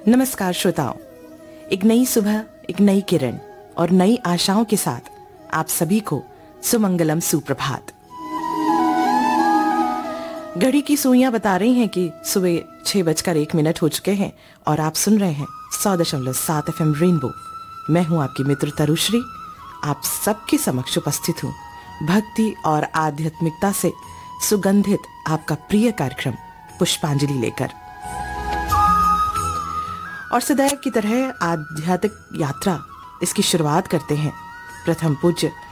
नमस्कार श्रोताओं, एक नई सुबह, एक नई किरण और नई आशाओं के साथ आप सभी को सुमंगलम सुप्रभात। घड़ी की सुइयां बता रही हैं कि सुबह 6:01 हो चुके हैं और आप सुन रहे हैं 100.7 FM रेनबो। मैं हूं आपकी मित्र तरुश्री, आप सबके समक्ष उपस्थित हूं भक्ति और आध्यात्मिकता से सुगंधित आपका प्रिय कार्यक्रम पुष्पांजलि लेकर। और सदैव की तरह आध्यात्मिक यात्रा इसकी शुरुआत करते हैं प्रथम पूज्य